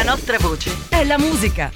nostra voce è la musica.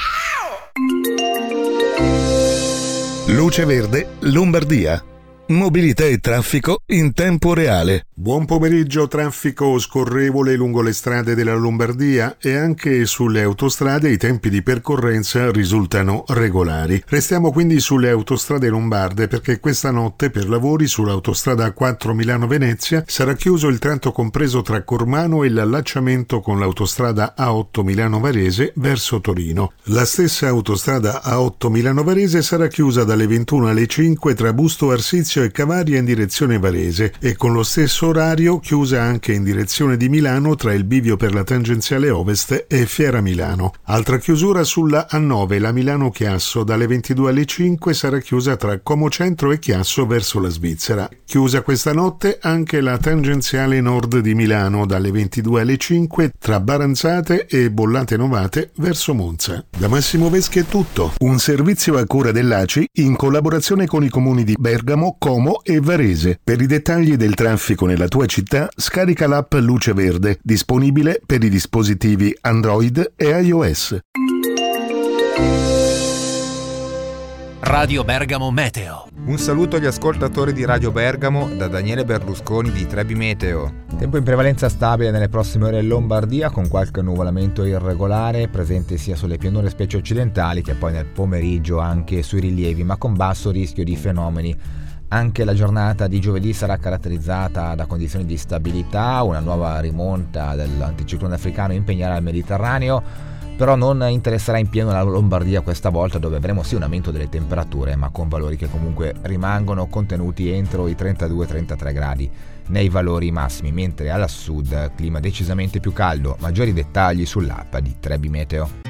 Luce Verde, Lombardia. Mobilità e traffico in tempo reale. Buon pomeriggio. Traffico scorrevole lungo le strade della Lombardia e anche sulle autostrade i tempi di percorrenza risultano regolari. Restiamo quindi sulle autostrade lombarde perché questa notte per lavori sull'autostrada A4 Milano-Venezia sarà chiuso il tratto compreso tra Cormano e l'allacciamento con l'autostrada A8 Milano-Varese verso Torino. La stessa autostrada A8 Milano-Varese sarà chiusa dalle 21 alle 5 tra Busto Arsizio e Cavaria in direzione Varese e con lo stesso orario chiusa anche in direzione di Milano tra il bivio per la tangenziale ovest e Fiera Milano. Altra chiusura sulla A9, la Milano-Chiasso, dalle 22 alle 5 sarà chiusa tra Como Centro e Chiasso verso la Svizzera. Chiusa questa notte anche la tangenziale nord di Milano dalle 22 alle 5 tra Baranzate e Bollate Novate verso Monza. Da Massimo Veschi è tutto. Un servizio a cura dell'ACI in collaborazione con i comuni di Bergamo, Como e Varese. Per i dettagli del traffico nella tua città, scarica l'app Luce Verde, disponibile per i dispositivi Android e iOS. Radio Bergamo Meteo. Un saluto agli ascoltatori di Radio Bergamo da Daniele Berlusconi di Trebi Meteo. Tempo in prevalenza stabile nelle prossime ore in Lombardia, con qualche nuvolamento irregolare presente sia sulle pianure specie occidentali che poi nel pomeriggio anche sui rilievi, ma con basso rischio di fenomeni. Anche la giornata di giovedì sarà caratterizzata da condizioni di stabilità, una nuova rimonta dell'anticiclone africano impegnerà il Mediterraneo, però non interesserà in pieno la Lombardia questa volta, dove avremo sì un aumento delle temperature, ma con valori che comunque rimangono contenuti entro i 32-33 gradi nei valori massimi, mentre alla sud clima decisamente più caldo. Maggiori dettagli sull'app di Trebi Meteo.